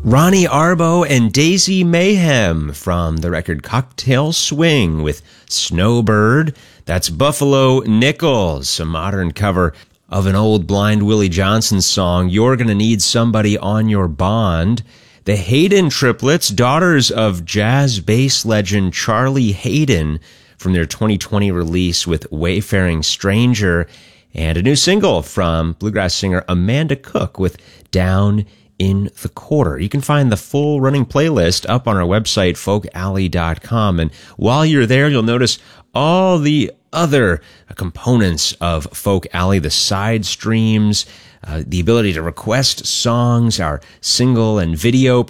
Ronnie Arbo and Daisy Mayhem from the record Cocktail Swing with Snowbird. That's Buffalo Nichols, a modern cover of an old Blind Willie Johnson song, You're Gonna Need Somebody on Your Bond. The Hayden triplets, daughters of jazz bass legend Charlie Hayden, from their 2020 release with Wayfaring Stranger, and a new single from bluegrass singer Amanda Cook with Down in the Quarter. You can find the full running playlist up on our website, folkalley.com. And while you're there, you'll notice all the other components of Folk Alley, the side streams, the ability to request songs, our single and video